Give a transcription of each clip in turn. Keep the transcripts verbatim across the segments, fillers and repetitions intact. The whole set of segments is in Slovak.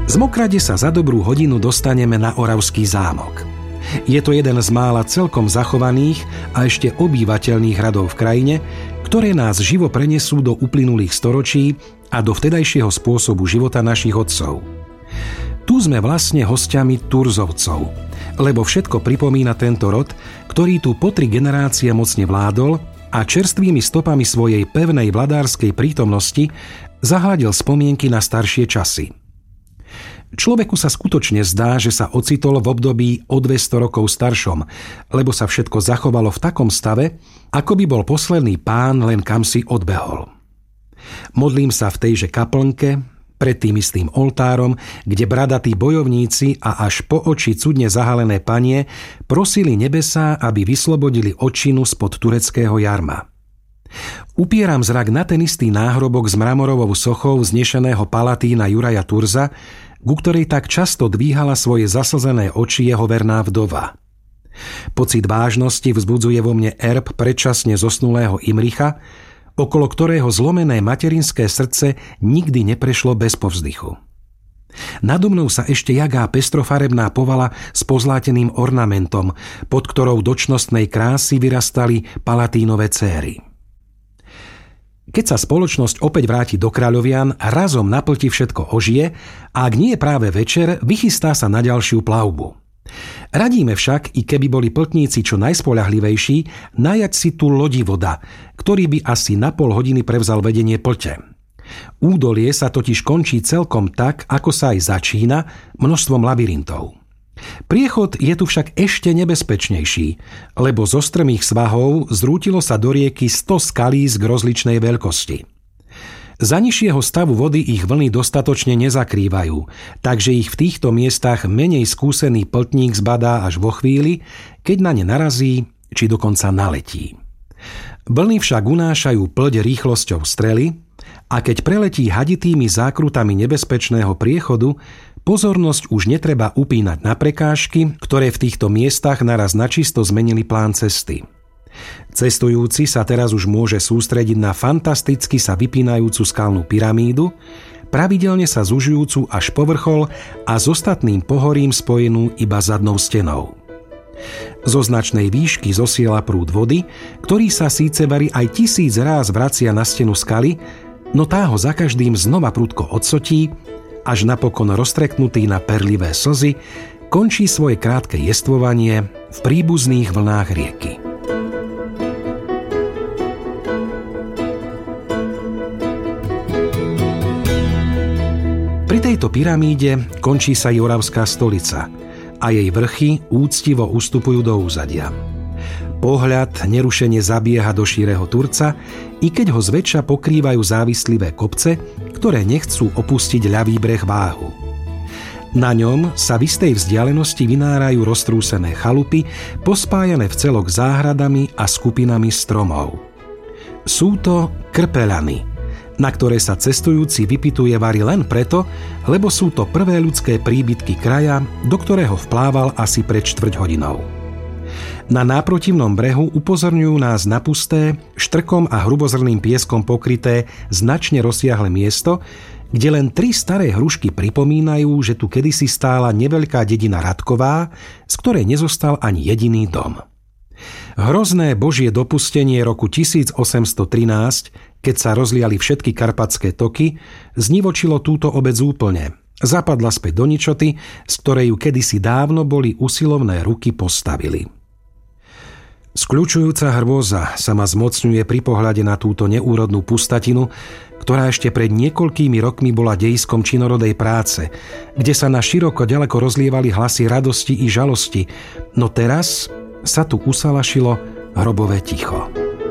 Z Mokrade sa za dobrú hodinu dostaneme na Oravský zámok. Je to jeden z mála celkom zachovaných a ešte obývateľných hradov v krajine, ktoré nás živo prenesú do uplynulých storočí a do vtedajšieho spôsobu života našich otcov. Tu sme vlastne hostiami Turzovcov, lebo všetko pripomína tento rod, ktorý tu po tri generácie mocne vládol a čerstvými stopami svojej pevnej vladárskej prítomnosti zahladil spomienky na staršie časy. Človeku sa skutočne zdá, že sa ocitol v období o dvesto rokov staršom, lebo sa všetko zachovalo v takom stave, ako by bol posledný pán len kamsi odbehol. Modlím sa v tejže kaplnke, pred tým istým oltárom, kde bradatí bojovníci a až po oči cudne zahalené panie prosili nebesá, aby vyslobodili očinu spod tureckého jarma. Upieram zrak na ten istý náhrobok s mramorovou sochou vznešeného palatína Juraja Turza, ku ktorej tak často dvíhala svoje zaslzené oči jeho verná vdova. Pocit vážnosti vzbudzuje vo mne erb predčasne zosnulého Imricha, okolo ktorého zlomené materinské srdce nikdy neprešlo bez povzdychu. Nado mnou sa ešte jagá pestrofarebná povala s pozláteným ornamentom, pod ktorou do čnostnej krásy vyrastali palatínové céry. Keď sa spoločnosť opäť vráti do Kráľovian, razom na plti všetko ožije a ak nie je práve večer, vychystá sa na ďalšiu plavbu. Radíme však, i keby boli pltníci čo najspoľahlivejší, najať si tu lodivoda, ktorý by asi na pol hodiny prevzal vedenie plte. Údolie sa totiž končí celkom tak, ako sa aj začína, množstvom labyrintov. Priechod je tu však ešte nebezpečnejší, lebo zo strmých svahov zrútilo sa do rieky sto skalísk rozličnej veľkosti. Za nižšieho stavu vody ich vlny dostatočne nezakrývajú, takže ich v týchto miestach menej skúsený pltník zbadá až vo chvíli, keď na ne narazí, či dokonca naletí. Vlny však unášajú plť rýchlosťou strely a keď preletí haditými zákrutami nebezpečného priechodu, pozornosť už netreba upínať na prekážky, ktoré v týchto miestach naraz načisto zmenili plán cesty. Cestujúci sa teraz už môže sústrediť na fantasticky sa vypínajúcu skalnú pyramídu, pravidelne sa zužujúcu až po vrchol a s ostatným pohorím spojenú iba zadnou stenou. Zo značnej výšky zosiela prúd vody, ktorý sa síce varí aj tisíc ráz vracia na stenu skaly, no tá ho za každým znova prudko odsotí, až napokon roztreknutý na perlivé slzy končí svoje krátke jestvovanie v príbuzných vlnách rieky. Pri tejto pyramíde končí sa Oravská stolica a jej vrchy úctivo ustupujú do úzadia. Pohľad nerušene zabieha do šíreho Turca, i keď ho zväčša pokrývajú závislivé kopce, ktoré nechcú opustiť ľavý breh Váhu. Na ňom sa v istej vzdialenosti vynárajú roztrúsené chalupy, pospájané v celok záhradami a skupinami stromov. Sú to krpeľany, na ktoré sa cestujúci vypituje vary len preto, lebo sú to prvé ľudské príbytky kraja, do ktorého vplával asi pred štvrť hodinou. Na náprotivnom brehu upozorňujú nás na pusté, štrkom a hrubozrným pieskom pokryté, značne rozsiahle miesto, kde len tri staré hrušky pripomínajú, že tu kedysi stála neveľká dedina Radková, z ktorej nezostal ani jediný dom. Hrozné božie dopustenie roku tisícosemstotrinásť, keď sa rozliali všetky karpatské toky, znivočilo túto obec úplne. Zapadla späť do ničoty, z ktorej ju kedysi dávno boli usilovné ruky postavili. Skľučujúca hrôza sa ma zmocňuje pri pohľade na túto neúrodnú pustatinu, ktorá ešte pred niekoľkými rokmi bola dejiskom činorodej práce, kde sa na široko ďaleko rozlievali hlasy radosti i žalosti, no teraz sa tu usalašilo hrobové ticho.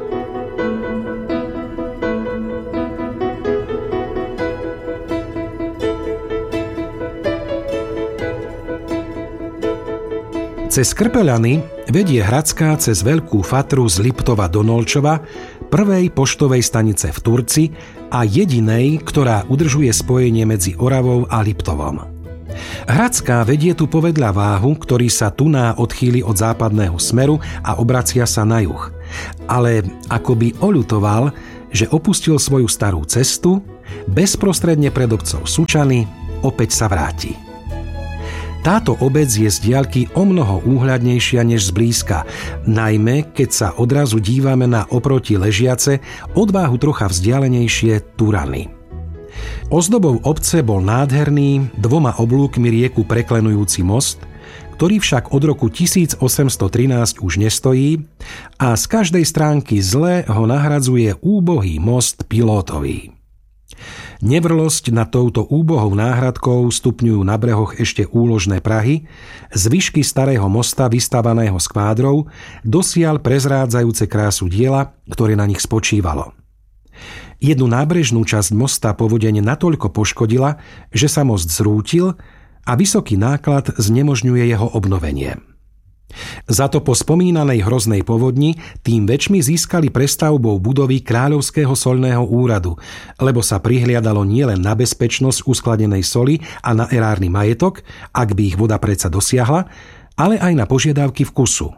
Cez Krpeľany vedie Hradská cez Veľkú Fatru z Liptova do Nolčova, prvej poštovej stanice v Turci a jedinej, ktorá udržuje spojenie medzi Oravou a Liptovom. Hradská vedie tu povedľa Váhu, ktorý sa tuná odchýli od západného smeru a obracia sa na juh. Ale akoby oľutoval, že opustil svoju starú cestu, bezprostredne pred obcov Sučany opäť sa vráti. Táto obec je z diaľky omnoho úhľadnejšia než zblízka, najmä keď sa odrazu dívame na oproti ležiace, od váhu trocha vzdialenejšie Turany. Ozdobou obce bol nádherný, dvoma oblúkmi rieku preklenujúci most, ktorý však od roku tisíc osemsto trinásť už nestojí a z každej stránky zle ho nahradzuje úbohý most Pilótový. Nevrlosť nad touto úbohou náhradkou stupňujú na brehoch ešte úložné prahy, zvyšky starého mosta vystavaného z kvádrov, dosiaľ prezrádzajúce krásu diela, ktoré na nich spočívalo. Jednu nábrežnú časť mosta povodeň natoľko poškodila, že sa most zrútil a vysoký náklad znemožňuje jeho obnovenie. Za to po spomínanej hroznej povodni tým väčšmi získali prestavbou budovy Kráľovského soľného úradu, lebo sa prihliadalo nielen na bezpečnosť uskladenej soli a na erárny majetok, ak by ich voda predsa dosiahla, ale aj na požiadavky vkusu.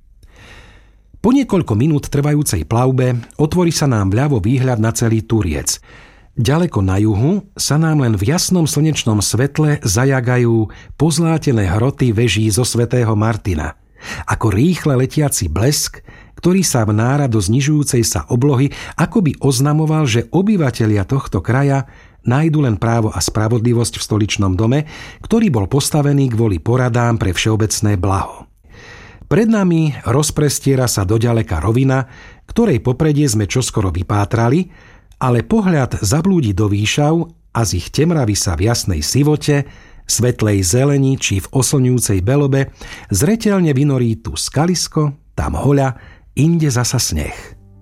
Po niekoľko minút trvajúcej plavbe otvorí sa nám vľavo výhľad na celý Turiec. Ďaleko na juhu sa nám len v jasnom slnečnom svetle zajagajú pozlátené hroty veží zo svätého Martina, ako rýchle letiaci blesk, ktorý sa v nárado znižujúcej sa oblohy akoby oznamoval, že obyvatelia tohto kraja nájdu len právo a spravodlivosť v stoličnom dome, ktorý bol postavený kvôli poradám pre všeobecné blaho. Pred nami rozprestiera sa doďaleka rovina, ktorej popredie sme čoskoro vypátrali, ale pohľad zablúdi do výšav a z ich temravy sa v jasnej sivote, svetlej zeleni či v oslňujúcej belobe zreteľne vynorí tu skalisko, tam hoľa, inde zasa sneh.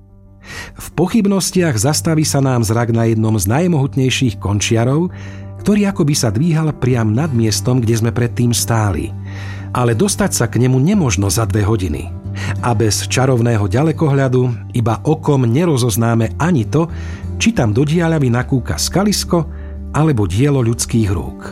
V pochybnostiach zastaví sa nám zrak na jednom z najmohutnejších končiarov, ktorý akoby sa dvíhal priam nad miestom, kde sme predtým stáli. Ale dostať sa k nemu nemožno za dve hodiny. A bez čarovného ďalekohľadu iba okom nerozoznáme ani to, či tam do diaľavy nakúka skalisko alebo dielo ľudských rúk.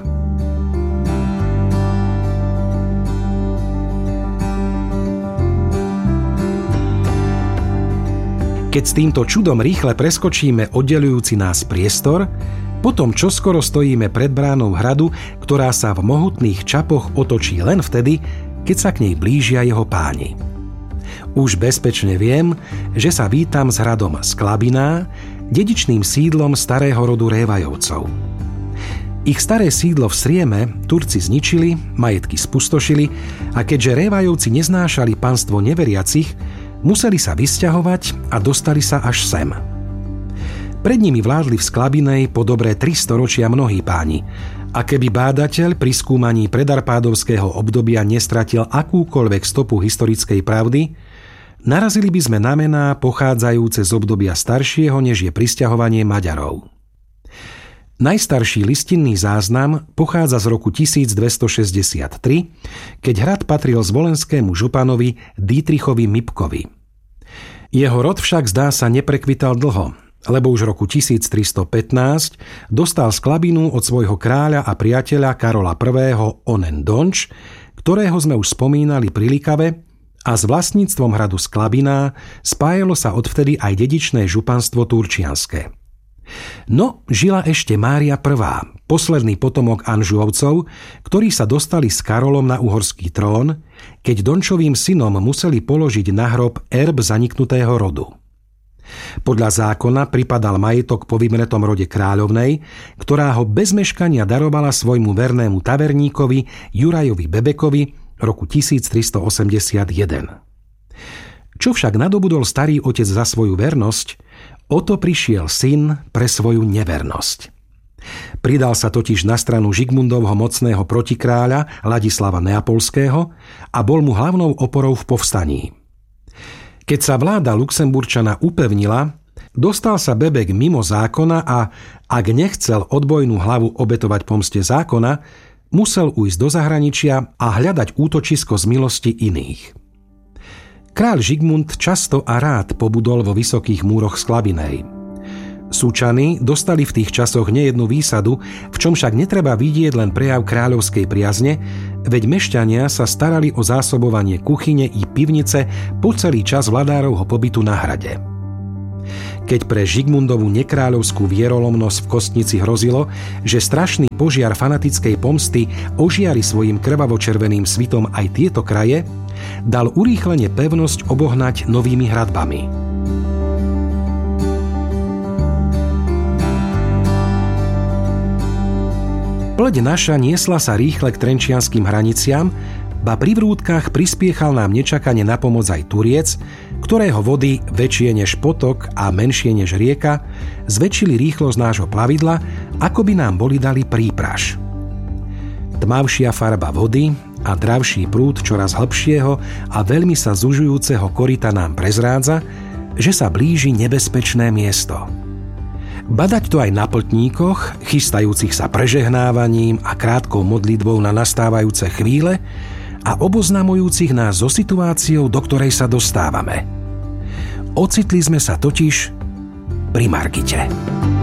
Keď s týmto čudom rýchle preskočíme oddeľujúci nás priestor, potom čoskoro stojíme pred bránou hradu, ktorá sa v mohutných čapoch otočí len vtedy, keď sa k nej blížia jeho páni. Už bezpečne viem, že sa vítam s hradom Sklabiná, dedičným sídlom starého rodu Révajovcov. Ich staré sídlo v Srieme Turci zničili, majetky spustošili a keďže Révajovci neznášali panstvo neveriacich, museli sa vysťahovať a dostali sa až sem. Pred nimi vládli v Sklabinej po dobré tri storočia mnohí páni a keby bádateľ pri skúmaní predarpádovského obdobia nestratil akúkoľvek stopu historickej pravdy, narazili by sme na mená pochádzajúce z obdobia staršieho, než je prisťahovanie Maďarov. Najstarší listinný záznam pochádza z roku tisícdvestošesťdesiattri, keď hrad patril zvolenskému županovi Dietrichovi Mipkovi. Jeho rod však zdá sa neprekvital dlho, lebo už v roku tisíctristopätnásť dostal Sklabinu od svojho kráľa a priateľa Karola prvého. Onen Donč, ktorého sme už spomínali pri Likave, a s vlastníctvom hradu Sklabiná spájalo sa odvtedy aj dedičné županstvo turčianske. No, žila ešte Mária prvá., posledný potomok Anžuovcov, ktorí sa dostali s Karolom na uhorský trón, keď Dončovým synom museli položiť na hrob erb zaniknutého rodu. Podľa zákona pripadal majetok po vymretom rode kráľovnej, ktorá ho bez meškania darovala svojmu vernému taverníkovi Jurajovi Bebekovi roku tisíctristoosemdesiatjeden. Čo však nadobudol starý otec za svoju vernosť, o to prišiel syn pre svoju nevernosť. Pridal sa totiž na stranu Žigmundovho mocného protikráľa Ladislava Neapolského a bol mu hlavnou oporou v povstaní. Keď sa vláda Luxemburčana upevnila, dostal sa Bebek mimo zákona a, ak nechcel odbojnú hlavu obetovať pomste zákona, musel ujsť do zahraničia a hľadať útočisko z milosti iných. Kráľ Žigmund často a rád pobudol vo vysokých múroch Sklabinej. Súčany dostali v tých časoch nejednú výsadu, v čom však netreba vidieť len prejav kráľovskej priazne, veď mešťania sa starali o zásobovanie kuchyne i pivnice po celý čas vladárovho pobytu na hrade. Keď pre Žigmundovú nekráľovskú vierolomnosť v Kostnici hrozilo, že strašný požiar fanatickej pomsty ožiari svojim krvavo-červeným svitom aj tieto kraje, dal urýchlene pevnosť obohnať novými hradbami. Pleť naša niesla sa rýchle k trenčianskym hraniciam, ba pri vrútkach prispiechal nám nečakane na pomoc aj Turiec, ktorého vody, väčšie než potok a menšie než rieka, zväčšili rýchlosť nášho plavidla, ako by nám boli dali prípraž. Tmavšia farba vody a dravší prúd čoraz hlbšieho a veľmi sa zužujúceho koryta nám prezrádza, že sa blíži nebezpečné miesto. Badať to aj na plotníkoch, chystajúcich sa prežehnávaním a krátkou modlitbou na nastávajúce chvíle a oboznamujúcich nás so situáciou, do ktorej sa dostávame. Ocitli sme sa totiž pri Margite.